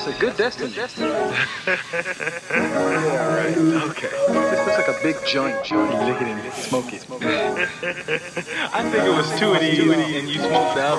a good destiny. Yeah, right. Okay. This looks like a big joint. You lick it and smoke it. I think it was two of these, and you smoked the other.